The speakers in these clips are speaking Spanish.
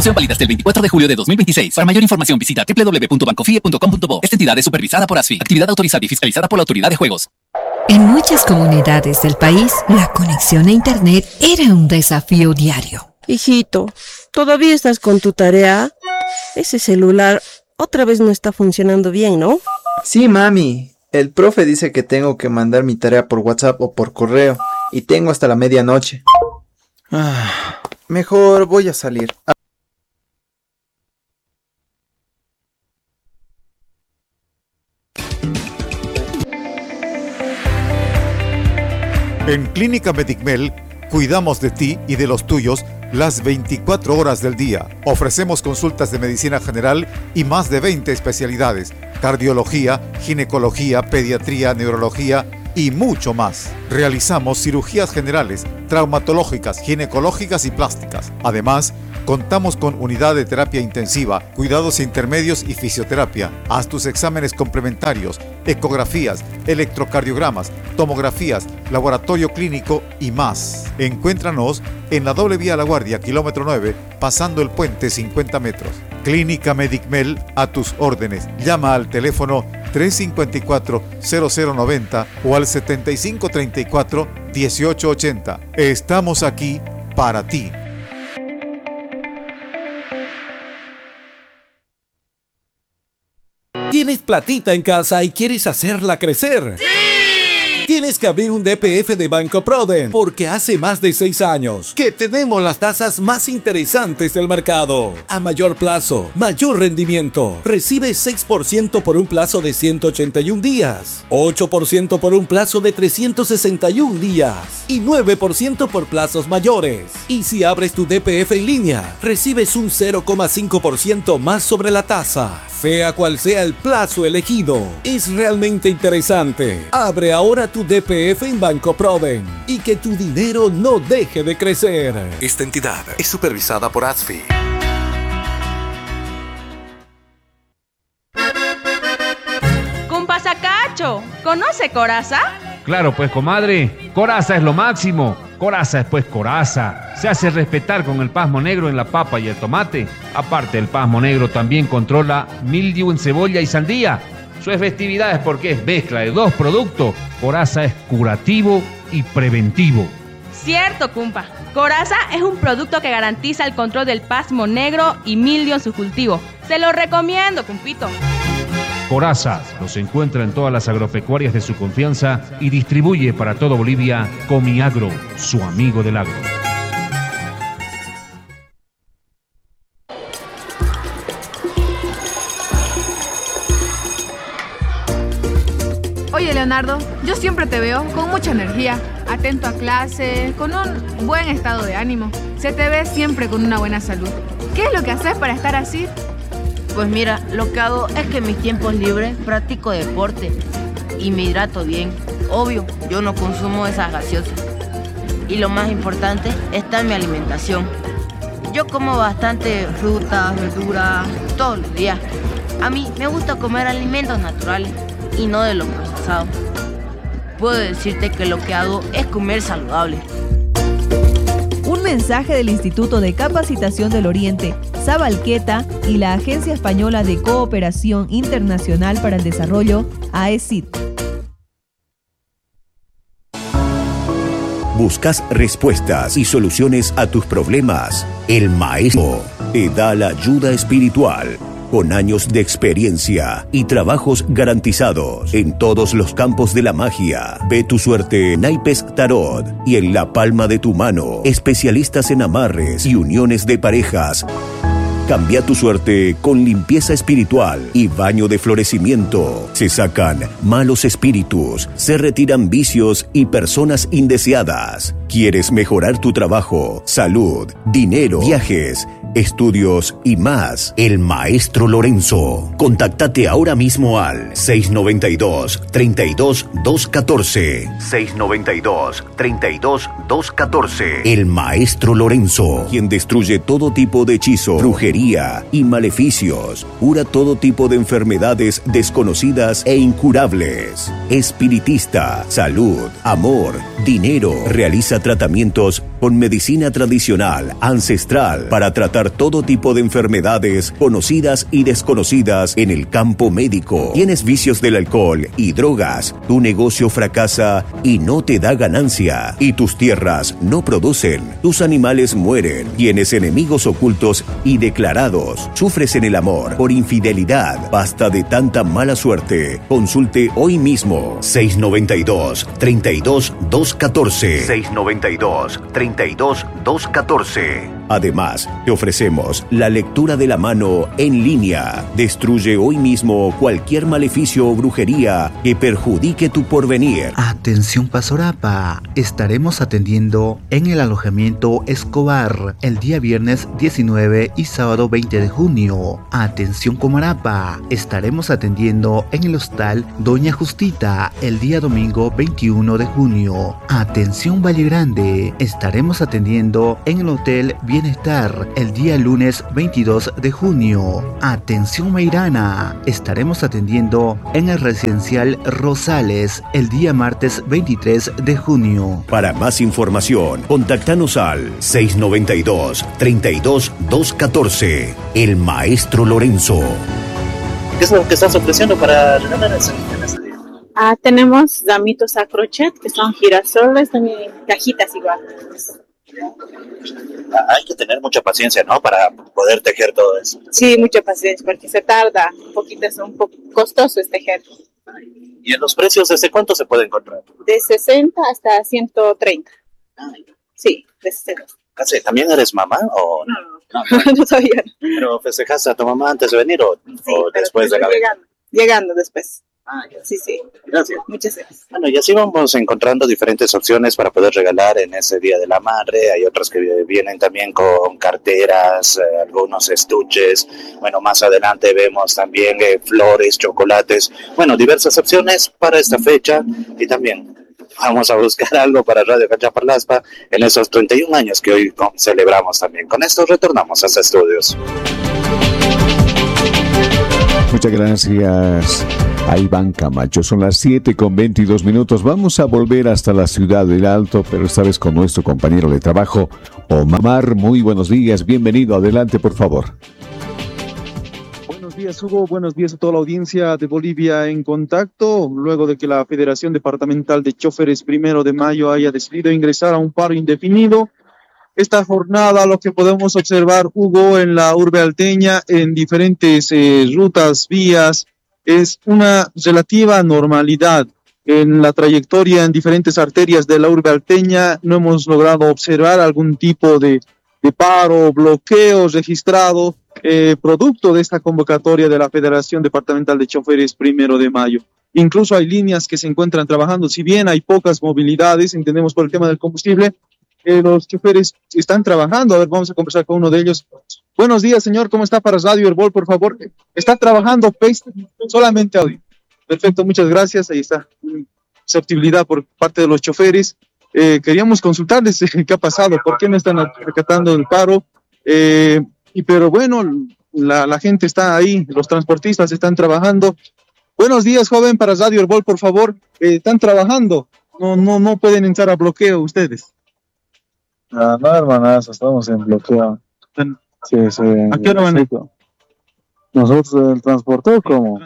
Promoción válida hasta el 24 de julio de 2026. Para mayor información visita www.bancofie.com.bo. Esta entidad es supervisada por ASFI. Actividad autorizada y fiscalizada por la Autoridad de Juegos. En muchas comunidades del país, la conexión a Internet era un desafío diario. Hijito, ¿todavía estás con tu tarea? Ese celular otra vez no está funcionando bien, ¿no? Sí, mami. El profe dice que tengo que mandar mi tarea por WhatsApp o por correo. Y tengo hasta la medianoche. Mejor voy a salir. En Clínica Medicmel cuidamos de ti y de los tuyos las 24 horas del día. Ofrecemos consultas de medicina general y más de 20 especialidades: cardiología, ginecología, pediatría, neurología y mucho más. Realizamos cirugías generales, traumatológicas, ginecológicas y plásticas. Además, contamos con unidad de terapia intensiva, cuidados intermedios y fisioterapia. Haz tus exámenes complementarios, ecografías, electrocardiogramas, tomografías, laboratorio clínico y más. Encuéntranos en la doble vía La Guardia, kilómetro 9, pasando el puente 50 metros. Clínica Medicmel, a tus órdenes. Llama al teléfono 354-0090 o al 7534-1880. Estamos aquí para ti. ¿Tienes platita en casa y quieres hacerla crecer? ¡Sí! Tienes que abrir un DPF de Banco Proden, porque hace más de 6 años que tenemos las tasas más interesantes del mercado. A mayor plazo, mayor rendimiento. Recibe 6% por un plazo de 181 días, 8% por un plazo de 361 días y 9% por plazos mayores. Y si abres tu DPF en línea, recibes un 0,5% más sobre la tasa. Sea cual sea el plazo elegido, es realmente interesante. Abre ahora tu DPF en Banco Proden y que tu dinero no deje de crecer. Esta entidad es supervisada por ASFI. Cumpa Sacacho, ¿conoce Coraza? Claro, pues, comadre, Coraza es lo máximo. Coraza es pues Coraza. Se hace respetar con el pasmo negro en la papa y el tomate. Aparte, el pasmo negro también controla mildiu en cebolla y sandía. Su efectividad es porque es mezcla de 2 productos. Coraza es curativo y preventivo. Cierto, Cumpa. Coraza es un producto que garantiza el control del pasmo negro y mildio en su cultivo. Se lo recomiendo, Cumpito. Coraza los encuentra en todas las agropecuarias de su confianza y distribuye para todo Bolivia Comiagro, su amigo del agro. Oye, Leonardo, yo siempre te veo con mucha energía, atento a clase, con un buen estado de ánimo. Se te ve siempre con una buena salud. ¿Qué es lo que haces para estar así? Pues mira, lo que hago es que en mis tiempos libres practico deporte y me hidrato bien. Obvio, yo no consumo esas gaseosas. Y lo más importante está en mi alimentación. Yo como bastante frutas, verduras, todos los días. A mí me gusta comer alimentos naturales y no de los procesados. Puedo decirte que lo que hago es comer saludable. Un mensaje del Instituto de Capacitación del Oriente, Sabalqueta y la Agencia Española de Cooperación Internacional para el Desarrollo, AECID. ¿Buscas respuestas y soluciones a tus problemas? El maestro te da la ayuda espiritual. Con años de experiencia y trabajos garantizados en todos los campos de la magia. Ve tu suerte en naipes tarot y en la palma de tu mano. Especialistas en amarres y uniones de parejas. Cambia tu suerte con limpieza espiritual y baño de florecimiento. Se sacan malos espíritus, se retiran vicios y personas indeseadas. ¿Quieres mejorar tu trabajo, salud, dinero, viajes, estudios y más? El Maestro Lorenzo. Contáctate ahora mismo al 692-32-214. 692-32-214. El Maestro Lorenzo, quien destruye todo tipo de hechizo, brujería y maleficios. Cura todo tipo de enfermedades desconocidas e incurables. Espiritista, salud, amor, dinero. Realiza tratamientos con medicina tradicional, ancestral, para tratar todo tipo de enfermedades conocidas y desconocidas en el campo médico. Tienes vicios del alcohol y drogas, tu negocio fracasa y no te da ganancia, y tus tierras no producen, tus animales mueren, tienes enemigos ocultos y declarados, sufres en el amor por infidelidad, basta de tanta mala suerte. Consulte hoy mismo 692-32-214 692-32-214. Además, te ofrecemos la lectura de la mano en línea. Destruye hoy mismo cualquier maleficio o brujería que perjudique tu porvenir. Atención Pasorapa, estaremos atendiendo en el alojamiento Escobar el día viernes 19 y sábado 20 de junio. Atención Comarapa, estaremos atendiendo en el hostal Doña Justita el día domingo 21 de junio. Atención Valle Grande, estaremos atendiendo en el hotel Bienestar el día lunes 22 de junio. Atención Meirana, estaremos atendiendo en el residencial Rosales el día martes 23 de junio. Para más información, contáctanos al 692-32-214. El Maestro Lorenzo. ¿Qué es lo que estás ofreciendo para regalar en ese día? Tenemos damitos a crochet, que son girasoles, también cajitas igual. Hay que tener mucha paciencia, ¿no? Para poder tejer todo eso. Sí, mucha paciencia, porque se tarda un poquito, es un poco costoso tejer. ¿Y en los precios desde cuánto se puede encontrar? De 60 hasta 130. Sí, de 60. ¿También eres mamá o no? No, todavía no. ¿Pero festejaste a tu mamá antes de venir o después de la venta? Llegando después. Sí. Gracias. Muchas gracias. Bueno, y así vamos encontrando diferentes opciones para poder regalar en ese Día de la Madre. Hay otras que vienen también con carteras, algunos estuches. Bueno, más adelante vemos también flores, chocolates. Bueno, diversas opciones para esta fecha. Y también vamos a buscar algo para Radio Cachaparlaspa en esos 31 años que hoy celebramos también. Con esto retornamos a los estudios. Muchas gracias a Iván Camacho. Son las 7:22. Vamos a volver hasta la ciudad del Alto, pero esta vez con nuestro compañero de trabajo, Omar. Muy buenos días, bienvenido. Adelante, por favor. Buenos días, Hugo. Buenos días a toda la audiencia de Bolivia en Contacto. Luego de que la Federación Departamental de Choferes 1 de mayo haya decidido ingresar a un paro indefinido, esta jornada, lo que podemos observar, Hugo, en la urbe alteña, en diferentes rutas, vías, es una relativa normalidad. En la trayectoria, en diferentes arterias de la urbe alteña, no hemos logrado observar algún tipo de paro, bloqueo registrado, producto de esta convocatoria de la Federación Departamental de Choferes 1 de mayo. Incluso hay líneas que se encuentran trabajando, si bien hay pocas movilidades, entendemos por el tema del combustible, los choferes están trabajando. A ver, vamos a conversar con uno de ellos. Buenos días, señor. ¿Cómo está? Para Radio Herbol, por favor. ¿Está trabajando solamente audio? Perfecto, muchas gracias. Ahí está. Susceptibilidad por parte de los choferes. Queríamos consultarles qué ha pasado, por qué no están acatando el paro. Pero bueno, la gente está ahí, los transportistas están trabajando. Buenos días, joven, para Radio Herbol, por favor. ¿Están trabajando? No pueden entrar a bloqueo ustedes. No, hermanas, estamos en bloqueo. Sí. ¿A qué hora van a? ¿Nosotros el transporte o cómo?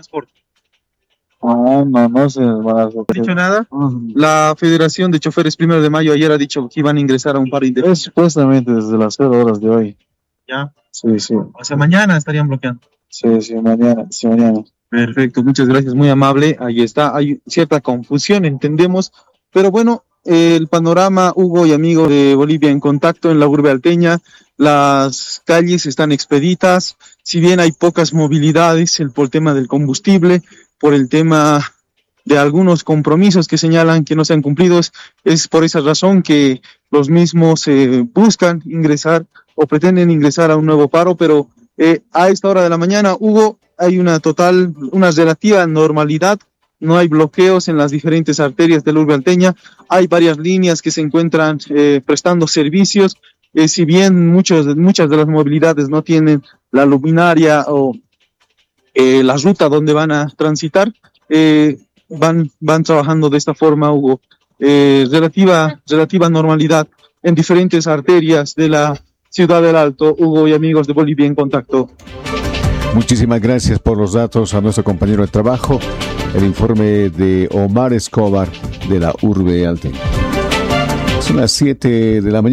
No sé, hermanas. ¿No ha dicho nada? La Federación de Choferes 1 de mayo ayer ha dicho que iban a ingresar a un paro indefinido. Supuestamente desde las 0 horas de hoy. ¿Ya? Sí. O sea, mañana estarían bloqueando. Sí, mañana. Perfecto, muchas gracias, muy amable. Ahí está, hay cierta confusión, entendemos, pero bueno, el panorama, Hugo y amigo de Bolivia en Contacto en la urbe alteña, las calles están expeditas, si bien hay pocas movilidades, por el tema del combustible, por el tema de algunos compromisos que señalan que no se han cumplido, es por esa razón que los mismos buscan ingresar o pretenden ingresar a un nuevo paro, pero a esta hora de la mañana, Hugo, hay una relativa normalidad. No hay bloqueos en las diferentes arterias de la urbe alteña, hay varias líneas que se encuentran prestando servicios, si bien muchas de las movilidades no tienen la luminaria o la ruta donde van a transitar, van trabajando de esta forma, Hugo. relativa normalidad en diferentes arterias de la ciudad del Alto. Hugo y amigos de Bolivia en Contacto. Muchísimas gracias por los datos a nuestro compañero de trabajo. El informe de Omar Escobar de la Urbe Alteña. Son las 7 de la mañana.